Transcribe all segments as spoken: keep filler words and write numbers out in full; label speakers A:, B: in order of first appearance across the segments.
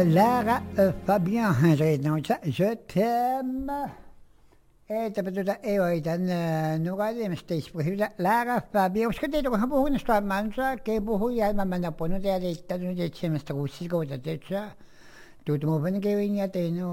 A: Euh, Lara euh, Fabien, donc ça, je t'aime. Eh, tapi tu tak eh, oi dan nuga di mesti seperti itu. Lara Fabien, usah dia tu kan buhu ni setelah mansa ke buhu ya mama na pono dia ada itu tu dia cuma setengah usi kau dah tu sa. Tu tu mau pun ke ini ada itu.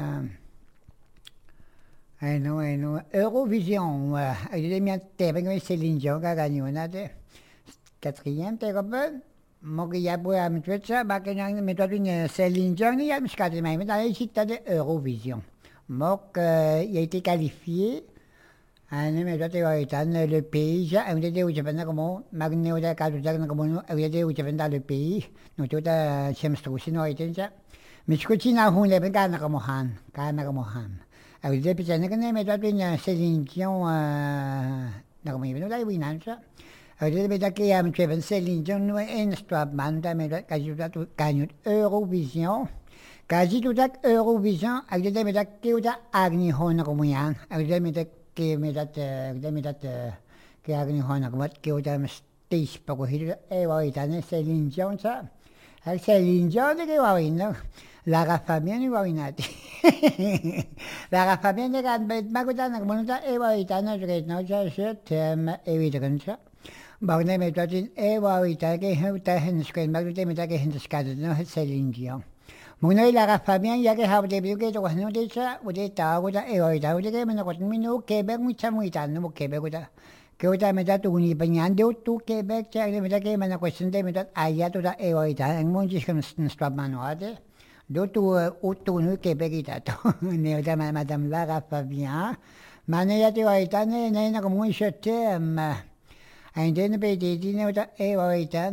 A: Ai no, ai no, Eurovision, il est bien terre, mais Céline Dion qui a gagné, on a dit. Quatrième, t'es comme moi qui a beau à me tuer ça, bah que j'ai mis toi une Céline Dion, il y a me scadé, mais dans les sites de Eurovision. Moi, il a été qualifié. Ah, mais toi, tu vois, dans le pays, j'ai un des où je viens comme Magnéo de Caduzac, comme un des où je viens dans le pays. Nous, tout à Chemstrousse, non, et ça. Mais je continue à rouler, mais quand comme Han, quand comme Han. Alors, je pense que mais toi, tu une Céline Dion, euh, comme il veut, là, oui, non, ça. Alors, je pense que am tu veux Céline Dion, nous, une histoire, bande, mais quand je dois tout gagner Eurovision. Kasi tu tak Eurovision, aku jadi minta kau tak agni hona kemudian, aku jadi minta kau minta aku jadi minta kau agni hona kemudian kau tak mesti sepaku hidup ewa itu ni Céline Dion sa, aku Céline Dion tu kau awin no, Lara Fabian ni awin nanti, Lara Fabian ni kan bet maku tak nak kemudian tak ewa itu ni juga itu saja setem ewi tu kan sa. Baru ni minta tin ewa itu kau tak hendak sekarang, baru ni minta kau hendak sekarang no Céline Dion. Muna Lara Fabian ya que habe de que to no de cha u de ta u da e o da u de que me no mi no que be mucha muy tan no que be da que u da me da tu ni peñan de tu que be cha me da que me na cuestión de me da allá tu da e o da en mon dis que no sta mano ade do tu u tu no que be da to ne da madame Lara Fabian mane ya te o da ne ne na como un chete en den be de di ne da e o da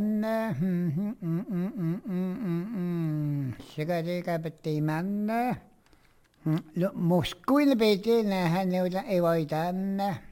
A: Sigari ka beti man lo Moscou le beti na ha ne da e o da